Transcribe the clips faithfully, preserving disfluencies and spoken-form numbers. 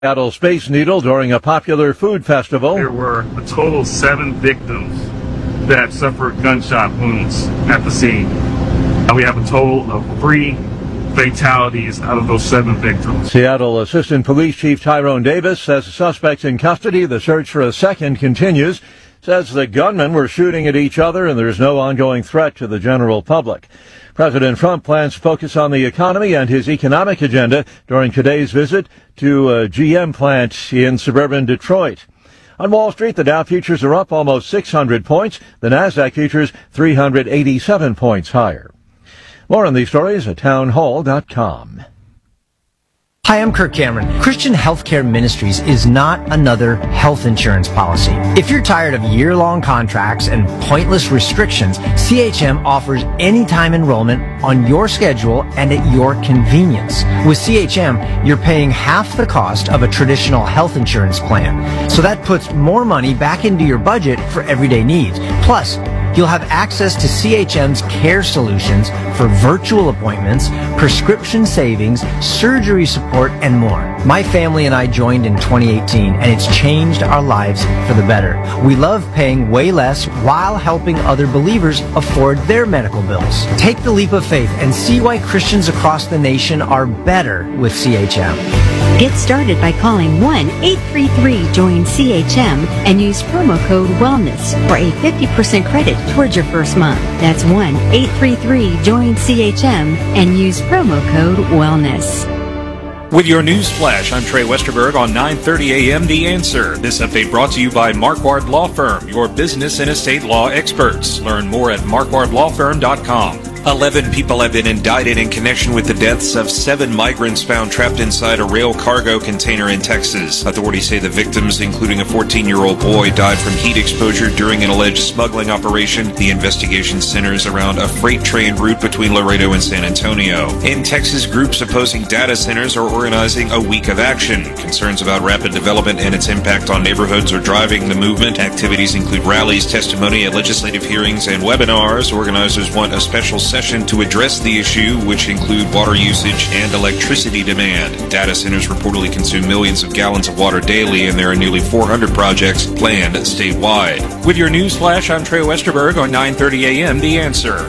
Seattle Space Needle during a popular food festival. There were a total of seven victims that suffered gunshot wounds at the scene. And we have a total of three fatalities out of those seven victims. Seattle Assistant Police Chief Tyrone Davis says the suspects in custody. The search for a second continues. Says the gunmen were shooting at each other and there's no ongoing threat to the general public. President Trump plans to focus on the economy and his economic agenda during today's visit to a G M plant in suburban Detroit. On Wall Street, the Dow futures are up almost six hundred points. The Nasdaq futures three hundred eighty-seven points higher. More on these stories at townhall dot com. Hi, I'm Kirk Cameron. Christian Healthcare Ministries is not another health insurance policy. If you're tired of year-long contracts and pointless restrictions, C H M offers anytime enrollment on your schedule and at your convenience. With C H M, you're paying half the cost of a traditional health insurance plan. So that puts more money back into your budget for everyday needs. Plus, you'll have access to C H M's care solutions for virtual appointments, prescription savings, surgery support, and more. My family and I joined in twenty eighteen, and it's changed our lives for the better. We love paying way less while helping other believers afford their medical bills. Take the leap of faith and see why Christians across the nation are better with C H M. Get started by calling one eight three three join C H M and use promo code WELLNESS for a fifty percent credit towards your first month. That's one eight three three join C H M and use promo code WELLNESS. With your news flash, I'm Trey Westerberg on nine thirty a.m. The Answer. This update brought to you by Marquardt Law Firm, your business and estate law experts. Learn more at marquardt law firm dot com. Eleven people have been indicted in connection with the deaths of seven migrants found trapped inside a rail cargo container in Texas. Authorities say the victims, including a fourteen-year-old boy, died from heat exposure during an alleged smuggling operation. The investigation centers around a freight train route between Laredo and San Antonio. In Texas, groups opposing data centers are organizing a week of action. Concerns about rapid development and its impact on neighborhoods are driving the movement. Activities include rallies, testimony at legislative hearings, and webinars. Organizers want a special session to address the issue, which include water usage and electricity demand. Data centers reportedly consume millions of gallons of water daily, and there are nearly four hundred projects planned statewide. With your news flash, I'm Trey Westerberg on nine thirty a.m. The Answer.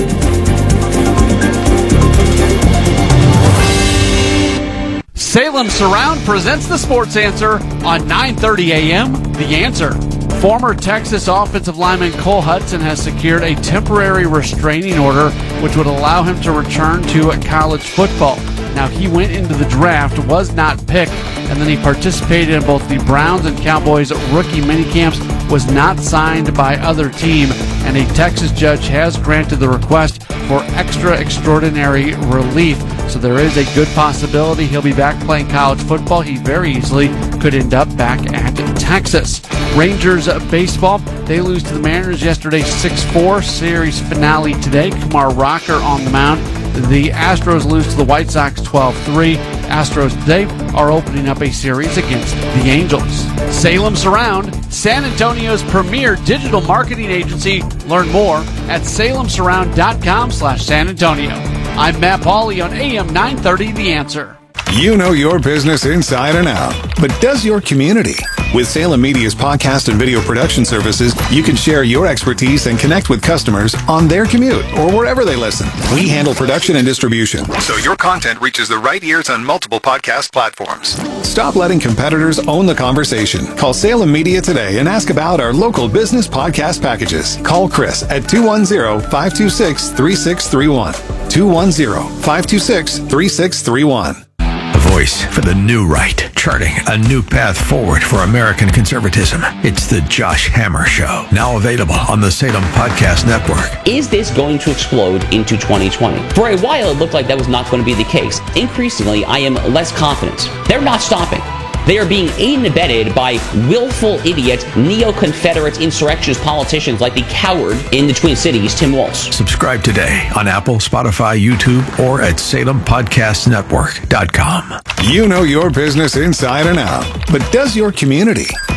Salem Surround presents the Sports Answer on nine thirty a.m. The Answer. Former Texas offensive lineman Cole Hudson has secured a temporary restraining order which would allow him to return to college football. Now, he went into the draft, was not picked, and then he participated in both the Browns and Cowboys rookie minicamps, was not signed by either team, and a Texas judge has granted the request for extra extraordinary relief. So there is a good possibility he'll be back playing college football. He very easily could end up back at Texas. Rangers baseball, they lose to the Mariners yesterday six four. Series finale today. Kumar Rocker on the mound. The Astros lose to the White Sox twelve three. Astros today are opening up a series against the Angels. Salem Surround, San Antonio's premier digital marketing agency. Learn more at salem surround dot com slash San Antonio. I'm Matt Pauley on A M nine thirty, The Answer. You know your business inside and out, but does your community? With Salem Media's podcast and video production services, you can share your expertise and connect with customers on their commute or wherever they listen. We handle production and distribution, so your content reaches the right ears on multiple podcast platforms. Stop letting competitors own the conversation. Call Salem Media today and ask about our local business podcast packages. Call Chris at two one zero, five two six, three six three one. two one zero, five two six, three six three one. A voice for the new right, charting a new path forward for American conservatism. It's the Josh Hammer Show, now available on the Salem Podcast Network. Is this going to explode into twenty twenty? For a while, it looked like that was not going to be the case. Increasingly, I am less confident. They're not stopping. They are being aided and abetted by willful idiot, neo-Confederate insurrectionist politicians like the coward in the Twin Cities, Tim Walz. Subscribe today on Apple, Spotify, YouTube, or at salem podcast network dot com. You know your business inside and out, but does your community?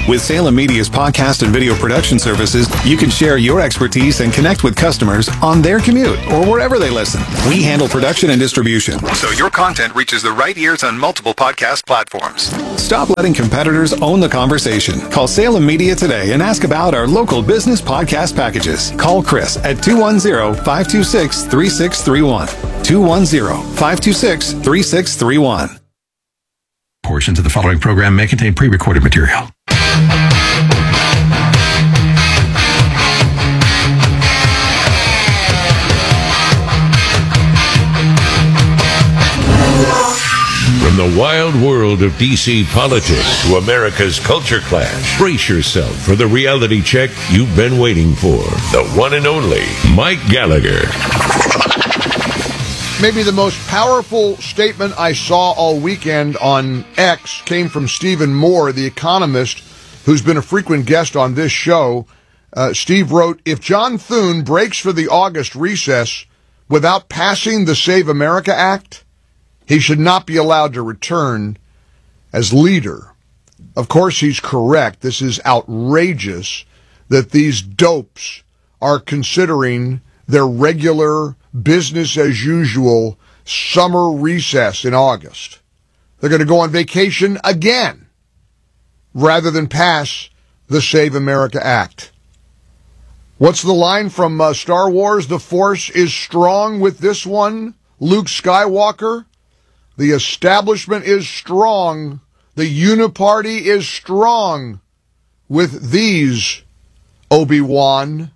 With Salem Media's podcast and video production services, you can share your expertise and connect with customers on their commute or wherever they listen. We handle production and distribution, so your content reaches the right ears on multiple podcast platforms. Stop letting competitors own the conversation. Call Salem Media today and ask about our local business podcast packages. Call Chris at two one zero, five two six, three six three one. two one zero, five two six, three six three one. Portions of the following program may contain pre-recorded material. From the wild world of D C politics to America's culture clash, brace yourself for the reality check you've been waiting for. The one and only Mike Gallagher. Maybe the most powerful statement I saw all weekend on X came from Stephen Moore, the economist, who's been a frequent guest on this show. Uh, Steve wrote, if John Thune breaks for the August recess without passing the Save America Act, he should not be allowed to return as leader. Of course, he's correct. This is outrageous that these dopes are considering their regular business as usual summer recess in August. They're going to go on vacation again rather than pass the Save America Act. What's the line from uh, Star Wars? The Force is strong with this one, Luke Skywalker. The establishment is strong. The Uniparty is strong with these, Obi-Wan.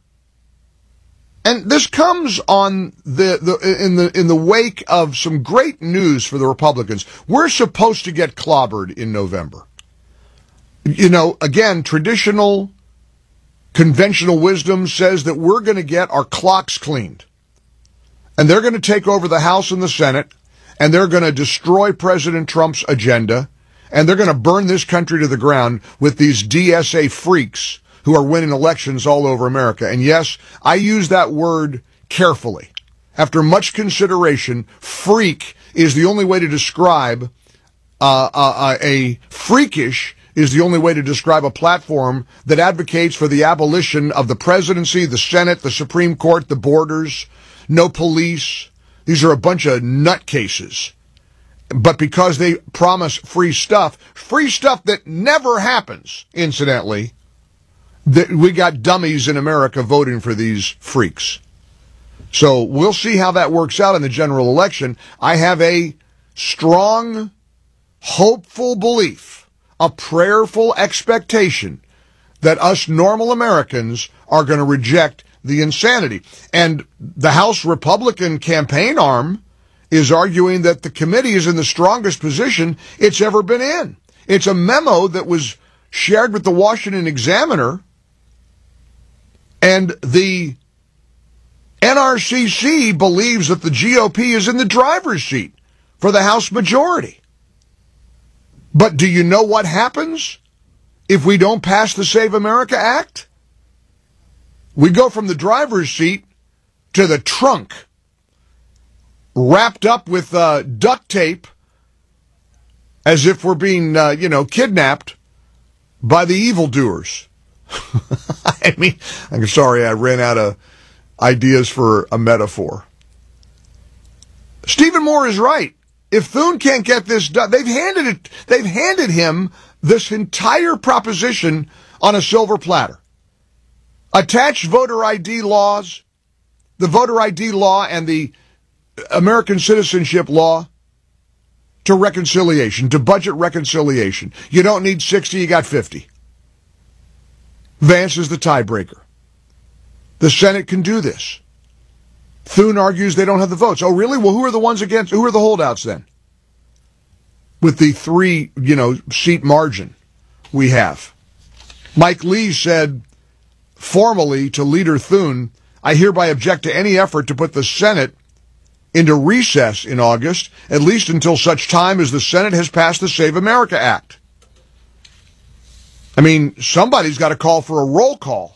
And this comes on the, the in the in the wake of some great news for the Republicans. We're supposed to get clobbered in November. You know, again, traditional, conventional wisdom says that we're going to get our clocks cleaned. And they're going to take over the House and the Senate, and they're going to destroy President Trump's agenda, and they're going to burn this country to the ground with these D S A freaks who are winning elections all over America. And yes, I use that word carefully. After much consideration, freak is the only way to describe uh, uh, a freakish is the only way to describe a platform that advocates for the abolition of the presidency, the Senate, the Supreme Court, the borders, no police. These are a bunch of nutcases. But because they promise free stuff, free stuff that never happens, incidentally, that we got dummies in America voting for these freaks. So we'll see how that works out in the general election. I have a strong, hopeful belief, a prayerful expectation that us normal Americans are going to reject the insanity. And the House Republican campaign arm is arguing that the committee is in the strongest position it's ever been in. It's a memo that was shared with the Washington Examiner, and the N R C C believes that the G O P is in the driver's seat for the House majority. But do you know what happens if we don't pass the Save America Act? We go from the driver's seat to the trunk, wrapped up with uh, duct tape, as if we're being, uh, you know, kidnapped by the evildoers. I mean, I'm sorry, I ran out of ideas for a metaphor. Stephen Moore is right. If Thune can't get this done, they've handed it, they've handed him this entire proposition on a silver platter. Attach voter I D laws, the voter I D law and the American citizenship law to reconciliation, to budget reconciliation. You don't need sixty, you got fifty. Vance is the tiebreaker. The Senate can do this. Thune argues they don't have the votes. Oh, really? Well, who are the ones against? Who are the holdouts then? With the three, you know, seat margin we have. Mike Lee said formally to Leader Thune, I hereby object to any effort to put the Senate into recess in August, at least until such time as the Senate has passed the Save America Act. I mean, somebody's got to call for a roll call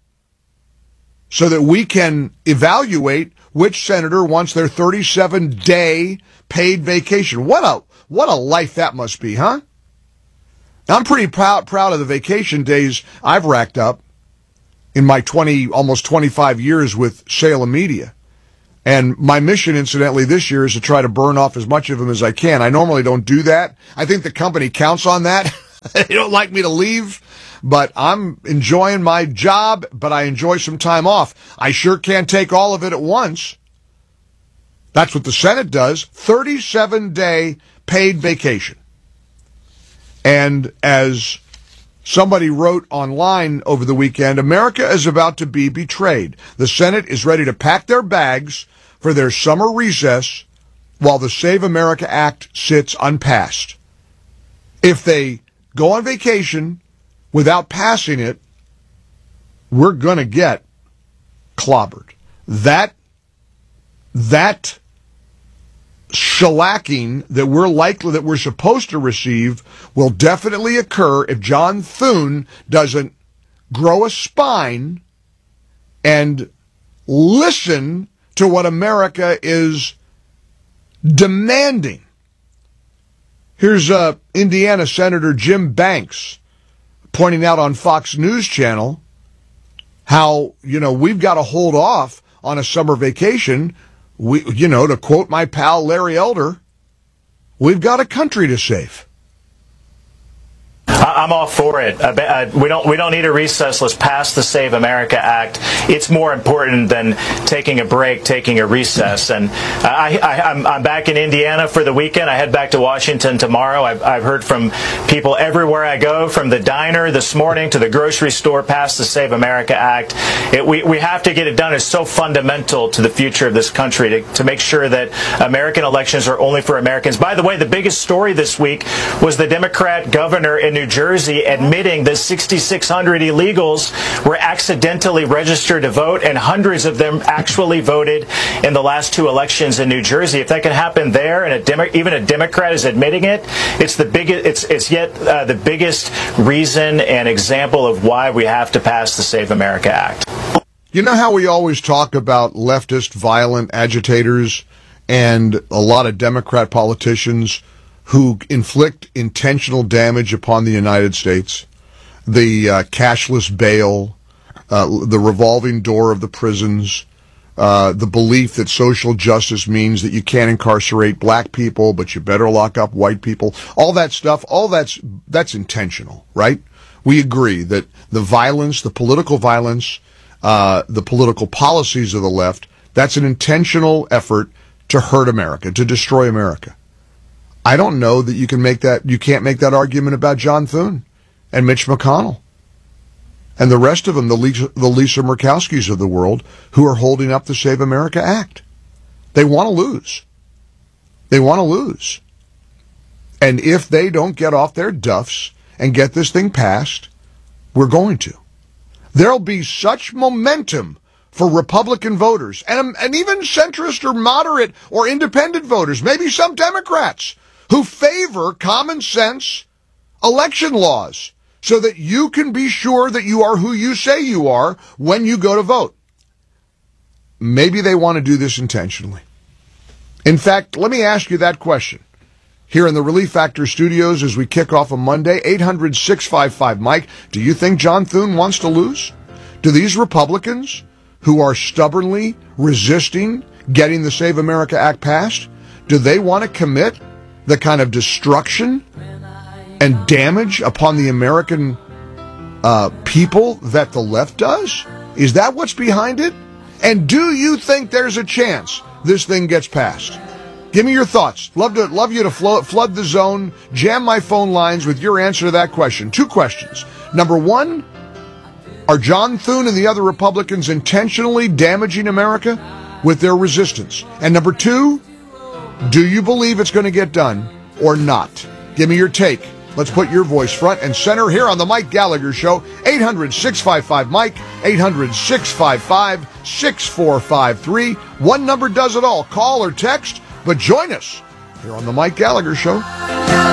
so that we can evaluate which senator wants their thirty-seven day paid vacation. What a what a life that must be, huh? I'm pretty proud proud of the vacation days I've racked up in my twenty, almost twenty-five years with Salem Media. And my mission, incidentally, this year is to try to burn off as much of them as I can. I normally don't do that. I think the company counts on that. They don't like me to leave, but I'm enjoying my job, but I enjoy some time off. I sure can't take all of it at once. That's what the Senate does. thirty-seven day paid vacation. And as somebody wrote online over the weekend, America is about to be betrayed. The Senate is ready to pack their bags for their summer recess while the Save America Act sits unpassed. If they go on vacation without passing it, we're going to get clobbered. That, that shellacking that we're likely, that we're supposed to receive will definitely occur if John Thune doesn't grow a spine and listen to what America is demanding. Here's uh, Indiana Senator Jim Banks pointing out on Fox News Channel how, you know, we've got to hold off on a summer vacation. We, you know, to quote my pal Larry Elder, we've got a country to save. I'm all for it. Uh, we don't we don't need a recess. Let's pass the Save America Act. It's more important than taking a break, taking a recess. And I, I, I'm, I'm back in Indiana for the weekend. I head back to Washington tomorrow. I've, I've heard from people everywhere I go, from the diner this morning to the grocery store, pass the Save America Act. It, we, we have to get it done. It's so fundamental to the future of this country to, to make sure that American elections are only for Americans. By the way, the biggest story this week was the Democrat governor in New Jersey admitting that sixty-six hundred illegals were accidentally registered to vote, and hundreds of them actually voted in the last two elections in New Jersey. If that can happen there, and a Demo- even a Democrat is admitting it, it's the biggest. It's it's yet uh, the biggest reason and example of why we have to pass the Save America Act. You know how we always talk about leftist violent agitators and a lot of Democrat politicians who inflict intentional damage upon the United States? The uh, cashless bail, uh, the revolving door of the prisons, uh, the belief that social justice means that you can't incarcerate black people, but you better lock up white people. All that stuff, all that's, that's intentional, right? We agree that the violence, the political violence, uh, the political policies of the left, that's an intentional effort to hurt America, to destroy America. I don't know that you can make that, you can't make that argument about John Thune and Mitch McConnell and the rest of them, the Lisa, the Lisa Murkowskis of the world, who are holding up the Save America Act. They want to lose. They want to lose. And if they don't get off their duffs and get this thing passed, we're going to. There'll be such momentum for Republican voters and, and even centrist or moderate or independent voters, maybe some Democrats, who favor common sense election laws so that you can be sure that you are who you say you are when you go to vote. Maybe they want to do this intentionally. In fact, let me ask you that question. Here in the Relief Factor studios as we kick off on Monday, eight hundred, six five five, Mike, do you think John Thune wants to lose? Do these Republicans who are stubbornly resisting getting the Save America Act passed, do they want to commit the kind of destruction and damage upon the American uh, people that the left does? Is that what's behind it? And do you think there's a chance this thing gets passed? Give me your thoughts. Love to love you to flood, flood the zone, jam my phone lines with your answer to that question. Two questions. Number one, are John Thune and the other Republicans intentionally damaging America with their resistance? And number two, do you believe it's going to get done or not? Give me your take. Let's put your voice front and center here on the Mike Gallagher Show. eight hundred, six five five, Mike, eight hundred, six five five, six four five three. One number does it all. Call or text, but join us here on the Mike Gallagher Show.